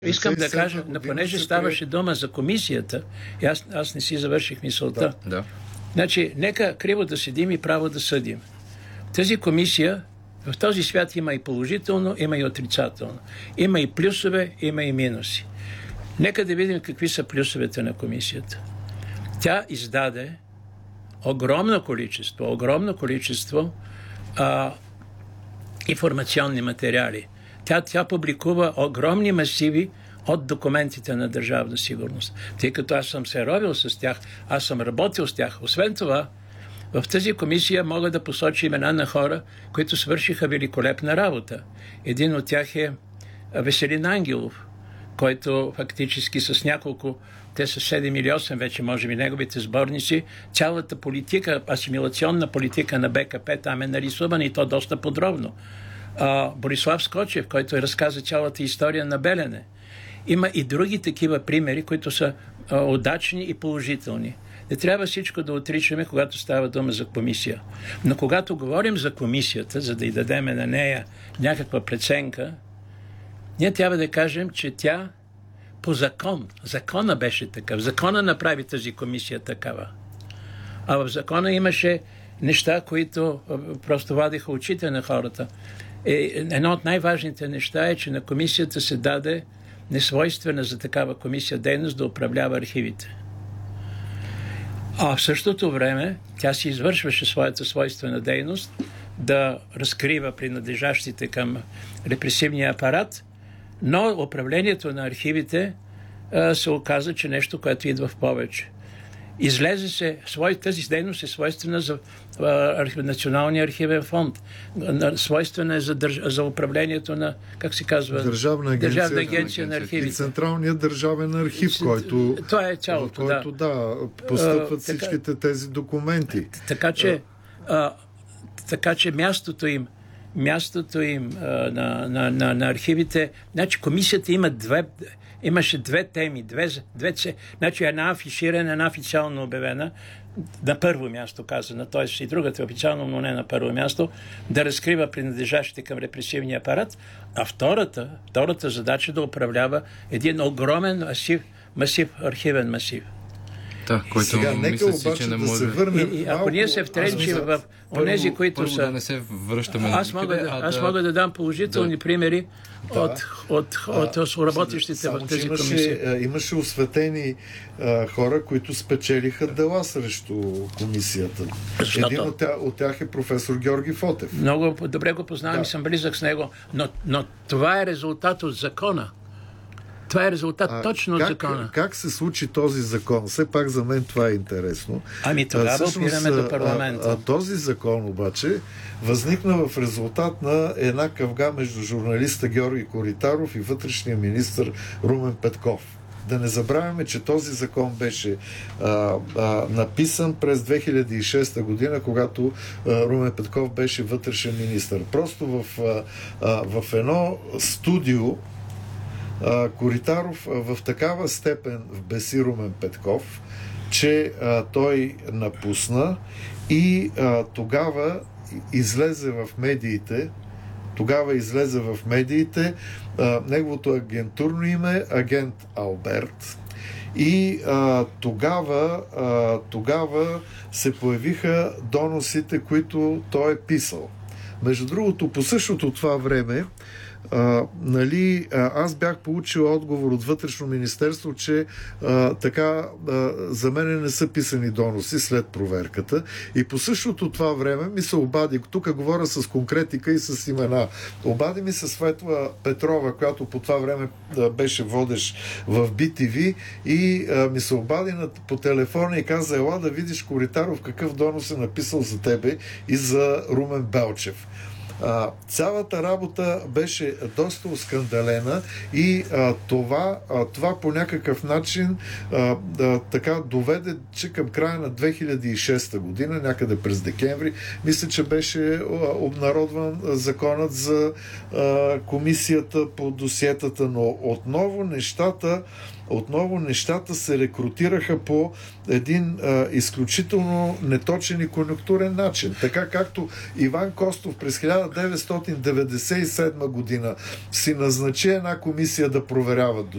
Искам да кажа, понеже ставаше дума за комисията, и аз не си завърших мисълта. Да. Значи, нека криво да седим и право да съдим. Тази комисия, в този свят има и положително, има и отрицателно. Има и плюсове, има и минуси. Нека да видим какви са плюсовете на комисията. Тя издаде огромно количество информационни материали. Тя публикува огромни масиви от документите на Държавна сигурност. Тъй като аз съм се ровил с тях, аз съм работил с тях. Освен това, в тази комисия мога да посоча имена на хора, които свършиха великолепна работа. Един от тях е Веселин Ангелов, който фактически с няколко, те са 7 или 8 вече, може би, неговите сборници, цялата политика, асимилационна политика на БКП там е нарисувана и то доста подробно. Борислав Скочев, който разказа цялата история на Белене. Има и други такива примери, които са удачни и положителни. Не трябва всичко да отричаме, когато става дума за комисия. Но когато говорим за комисията, за да й дадем на нея някаква преценка, ние трябва да кажем, че тя по закона беше такъв. Закона направи тази комисия такава. А в закона имаше неща, които просто вадиха очите на хората. Едно от най-важните неща е, че на комисията се даде несвойствена за такава комисия дейност да управлява архивите. А в същото време тя си извършваше своята свойствена дейност да разкрива принадлежащите към репресивния апарат, но управлението на архивите се оказа, че нещо, което идва в повече. Излезе се, тази дейност е свойствена за Националния архивен фонд. Свойствена е за управлението на, как се казва? Държавна агенция на архивите. И Централният държавен архив, който... Това е цялото, да. Постъпват всичките тези документи. Така че мястото им на архивите... Значи комисията имаше две теми. Значи една афиширана, една официално обявена, на първо място казана, т.е. и другата официално, но не на първо място, да разкрива принадлежащите към репресивния апарат, а втората задача да управлява един огромен архивен масив. Да, който сега, нека мисля обаче че не да може... се върнем ако ние се втренчим в онези, които са... да не се връщаме аз мога да дам положителни примери от работещите в тази комисия. Имаше осветени хора, които спечелиха дела срещу комисията. Един от тях е професор Георги Фотев. Много добре го познавам и съм близък с него, но това е резултат от закона. Това е резултат точно от закона. Как се случи този закон? Все пак за мен това е интересно. Тогава опираме до парламента. Този закон обаче възникна в резултат на една къвга между журналиста Георги Коритаров и вътрешния министър Румен Петков. Да не забравяме, че този закон беше написан през 2006 година, когато Румен Петков беше вътрешен министър. Просто в едно студио Коритаров в такава степен вбеси Румен Петков, че той напусна и тогава излезе в медиите неговото агентурно име агент Алберт. И тогава се появиха доносите, които той е писал. Между другото, по същото това време аз бях получил отговор от Вътрешно министерство, че за мен не са писани доноси след проверката. И по същото това време ми се обади, тук говоря с конкретика и с имена, обади ми се Светла Петрова, която по това време беше водещ в BTV и ми се обади по телефона и каза: ела да видиш Коритаров какъв донос е написал за тебе и за Румен Белчев. Цялата работа беше доста оскандалена и това по някакъв начин така доведе, че към края на 2006 година, някъде през декември, мисля, че беше обнародван законът за комисията по досиетата, но отново нещата се рекрутираха по един изключително неточен и конюнктурен начин. Така както Иван Костов през 1997 година си назначи една комисия да проверява